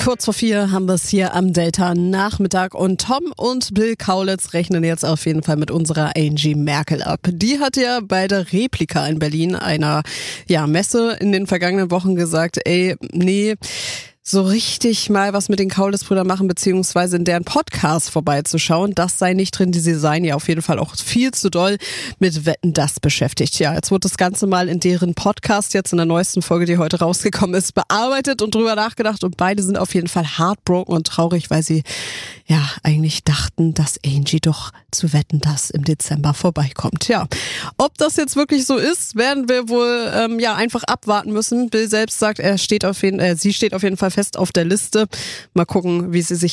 Kurz vor 4 haben wir es hier am Delta-Nachmittag und Tom und Bill Kaulitz rechnen jetzt auf jeden Fall mit unserer Angie Merkel ab. Die hat ja bei der Replika in Berlin, einer Messe in den vergangenen Wochen gesagt, so richtig mal was mit den Kaulitz-Brüdern machen, beziehungsweise in deren Podcast vorbeizuschauen, das sei nicht drin. Die seien ja auf jeden Fall auch viel zu doll mit Wetten, das beschäftigt. Ja, jetzt wird das Ganze mal in deren Podcast jetzt in der neuesten Folge, die heute rausgekommen ist, bearbeitet und drüber nachgedacht und beide sind auf jeden Fall heartbroken und traurig, weil sie eigentlich dachten, dass Angie doch zu Wetten, das im Dezember vorbeikommt. Ja, ob das jetzt wirklich so ist, werden wir wohl einfach abwarten müssen. Bill selbst sagt, sie steht auf jeden Fall fest auf der Liste. Mal gucken, wie sie sich